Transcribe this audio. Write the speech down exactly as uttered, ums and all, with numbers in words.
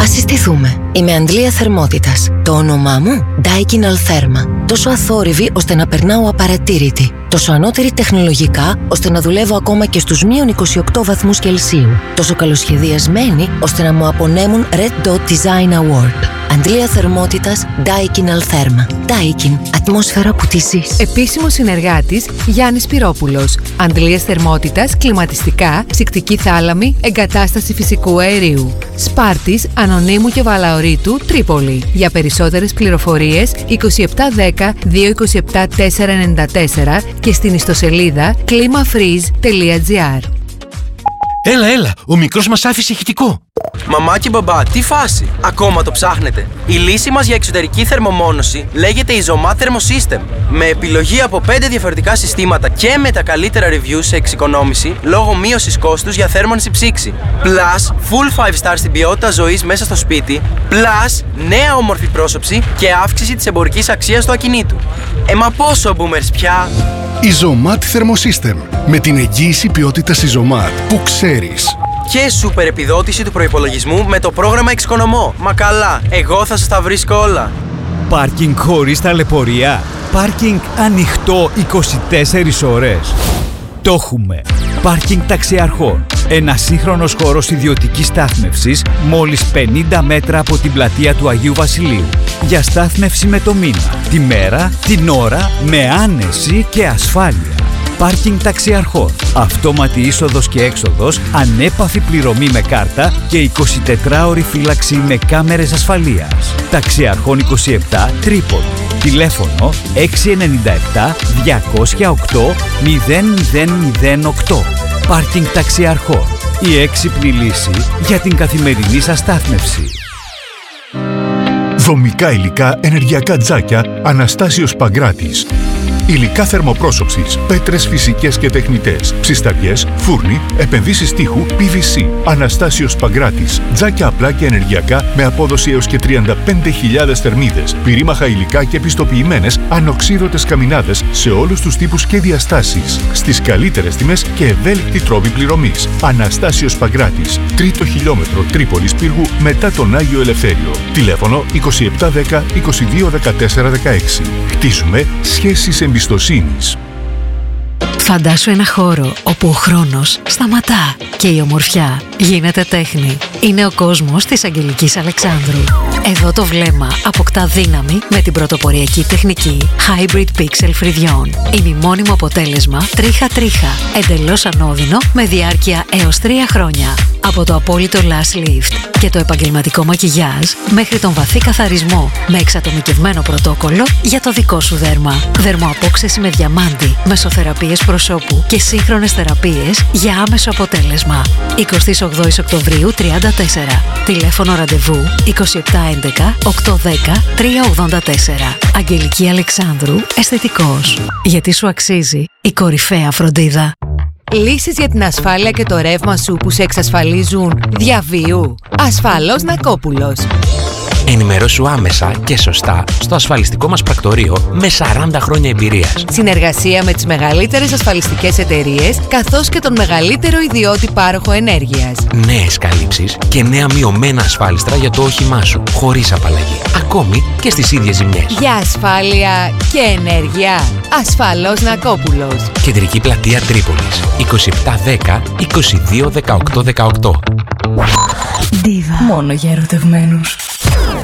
Ας συστηθούμε. Είμαι Αντλία Θερμότητας. Το όνομά μου Daikin Altherma. Τόσο αθόρυβη ώστε να περνάω απαρατήρητη. Τόσο ανώτερη τεχνολογικά ώστε να δουλεύω ακόμα και στους μείον είκοσι οκτώ βαθμούς Κελσίου. Τόσο καλοσχεδιασμένη ώστε να μου απονέμουν Red Dot Design Award. Αντλία Θερμότητας Daikin Altherma. Daikin. Ατμόσφαιρα που τη ζεις. Επίσημος συνεργάτης Γιάννης Πυρόπουλος. Αντλίας Θερμότητας, κλιματιστικά, ψυκτική θάλαμη, εγκατάσταση φυσικού αερίου. Σπάρτης, Ανωνύμου και Βαλαωρίτου, Τρίπολη. Για περισσότερες πληροφορίες είκοσι επτά δέκα δύο είκοσι επτά τετρακόσια ενενήντα τέσσερα και στην ιστοσελίδα climafreeze τελεία gr. Έλα, έλα, ο μικρός μας άφησε ηχητικό. Μαμά και μπαμπά, τι φάση, ακόμα το ψάχνετε? Η λύση μας για εξωτερική θερμομόνωση λέγεται Isomat Thermosystem. Με επιλογή από πέντε διαφορετικά συστήματα και με τα καλύτερα reviews σε εξοικονόμηση λόγω μείωσης κόστους για θέρμανση ψήξη. Plus, full five star στην ποιότητα ζωής μέσα στο σπίτι. Plus, νέα όμορφη πρόσωψη και αύξηση της εμπορικής αξίας του ακινήτου. Ε, μα πόσο boomers πια! Isomat Thermosystem. Με την εγγύηση ποιότητας Isomat που ξέρεις. Και σούπερ επιδότηση του προϋπολογισμού με το πρόγραμμα Εξοικονομώ. Μα καλά, εγώ θα σας τα βρίσκω όλα. Πάρκινγκ χωρίς ταλαιπωρία. Πάρκινγκ ανοιχτό είκοσι τέσσερις ώρες. Το έχουμε. Πάρκινγκ ταξιαρχών. Ένα σύγχρονος χώρος ιδιωτικής στάθμευσης μόλις πενήντα μέτρα από την πλατεία του Αγίου Βασιλείου. Για στάθμευση με το μήνα, τη μέρα, την ώρα, με άνεση και ασφάλεια. Πάρκινγκ ταξιαρχών. Αυτόματη είσοδος και έξοδος, ανέπαφη πληρωμή με κάρτα και εικοσιτετράωρη φύλαξη με κάμερες ασφαλείας. Ταξιαρχών είκοσι επτά, Τρίπολη. Τηλέφωνο έξι εννιά επτά διακόσια οκτώ μηδέν μηδέν μηδέν οκτώ. Πάρκινγκ ταξιαρχών. Η έξυπνη λύση για την καθημερινή σας στάθμευση. Δομικά υλικά, ενεργειακά τζάκια, Αναστάσιος Παγκράτης. Υλικά θερμοπρόσωψης, πέτρες φυσικές και τεχνητές, ψισταριές, φούρνοι, επενδύσεις τείχου, πι βι σι. Αναστάσιος Παγκράτης. Τζάκια απλά και ενεργειακά με απόδοση έως και τριάντα πέντε χιλιάδες θερμίδες. Πυρήμαχα υλικά και πιστοποιημένες ανοξίδωτες καμινάδες σε όλους τους τύπους και διαστάσεις. Στις καλύτερες τιμές και ευέλικτη τρόπη πληρωμής. Αναστάσιος Παγκράτης. Τρίτο χιλιόμετρο Τρίπολης Πύργου μετά τον Άγιο Ελευθέριο. Τηλέφωνο είκοσι επτά δέκα είκοσι δύο δεκατέσσερα δεκαέξι. Χτίζουμε σχέσεις εμπιστοσύνης. Φαντάσου ένα χώρο όπου ο χρόνος σταματά και η ομορφιά γίνεται τέχνη. Είναι ο κόσμος της Αγγελικής Αλεξάνδρου. Εδώ το βλέμμα αποκτά δύναμη με την πρωτοποριακή τεχνική Hybrid Pixel φρυδιών. Ημιμόνιμο αποτέλεσμα τρίχα-τρίχα, εντελώς ανώδυνο με διάρκεια έως τρία χρόνια. Από το απόλυτο lash lift και το επαγγελματικό μακιγιάζ μέχρι τον βαθύ καθαρισμό με εξατομικευμένο πρωτόκολλο για το δικό σου δέρμα. Δερμοαπόξεση με διαμάντι, μεσοθεραπείες προσώπου και σύγχρονες θεραπείες για άμεσο αποτέλεσμα. εικοστή όγδοη Οκτωβρίου τριάντα τέσσερα. Τηλέφωνο ραντεβού είκοσι επτά έντεκα οκτακόσια δέκα τριακόσια ογδόντα τέσσερα. Αγγελική Αλεξάνδρου, αισθητικός. Γιατί σου αξίζει η κορυφαία φροντίδα. Λύσεις για την ασφάλεια και το ρεύμα σου που σε εξασφαλίζουν διαβίου. Ασφαλώς Νακόπουλος. Ενημερώσου άμεσα και σωστά στο ασφαλιστικό μας πρακτορείο με σαράντα χρόνια εμπειρίας. Συνεργασία με τις μεγαλύτερες ασφαλιστικές εταιρείες καθώς και τον μεγαλύτερο ιδιώτη πάροχο ενέργειας. Νέες καλύψεις και νέα μειωμένα ασφάλιστρα για το όχημά σου, χωρίς απαλλαγή. Ακόμη και στις ίδιες ζημιές. Για ασφάλεια και ενέργεια. Ασφαλώς Νακόπουλος. Κεντρική πλατεία Τρίπολης. είκοσι επτά δέκα είκοσι δύο δεκαοκτώ δεκαοκτώ. Diva. Μόνο για ερωτευμένους.